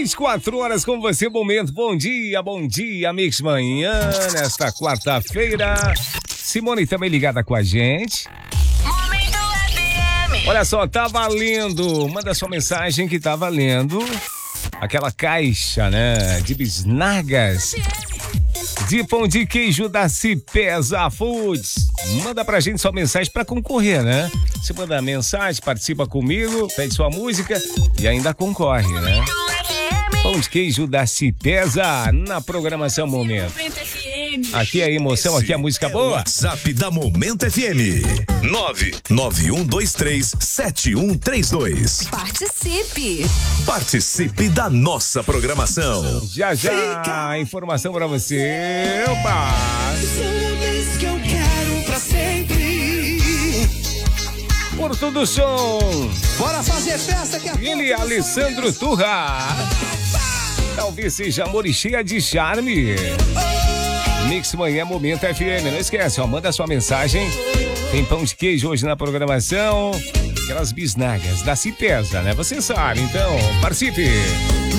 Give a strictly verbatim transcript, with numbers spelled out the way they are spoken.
vinte e quatro horas com você, momento. Bom dia, bom dia, Mix Manhã, nesta quarta-feira. Simone também ligada com a gente. Olha só, tá valendo. Manda sua mensagem que tá valendo. Aquela caixa, né, de bisnagas de pão de queijo da Cipesa Foods. Manda pra gente sua mensagem pra concorrer, né? Você manda a mensagem, participa comigo, pede sua música e ainda concorre, né? Pão de queijo da Cipesa na programação Momento. Aqui é a emoção, aqui é a música boa. WhatsApp da Momento F M. nove nove um dois três sete um três dois. Participe. Participe da nossa programação. Já já, a informação pra você. Opa! Que eu quero pra sempre. Porto do Som. Bora fazer festa que a Ele, Alessandro Turra. Talvez seja amor e cheia de charme. Mix Manhã Momento F M. Não esquece, ó, manda sua mensagem. Tem pão de queijo hoje na programação. Aquelas bisnagas da Cipesa, né? Você sabe, então participe.